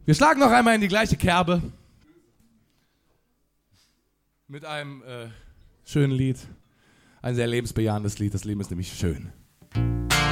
Wir schlagen noch einmal in die gleiche Kerbe. Mit einem schönen Lied. Ein sehr lebensbejahendes Lied. Das Leben ist nämlich schön.